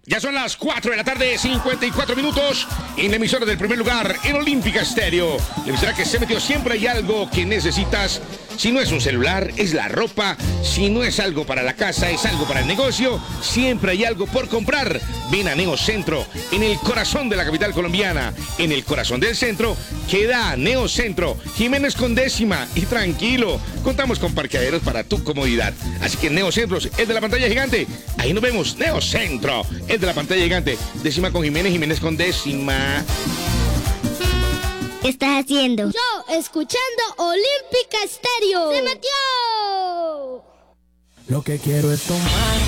Ya son las 4 de la tarde, 54 minutos, en la emisora del primer lugar, en Olímpica Estéreo. La emisora que se metió, siempre hay algo que necesitas. Si no es un celular, es la ropa. Si no es algo para la casa, es algo para el negocio. Siempre hay algo por comprar. Ven a Neocentro, en el corazón de la capital colombiana. En el corazón del centro, queda Neocentro, Jiménez con décima. Y tranquilo, contamos con parqueaderos para tu comodidad. Así que Neocentro es de la pantalla gigante. Ahí nos vemos, Neocentro. Es de la pantalla gigante. Décima con Jiménez, Jiménez con décima. ¿Qué estás haciendo? Yo, escuchando Olímpica Estéreo. ¡Se metió! Lo que quiero es tomar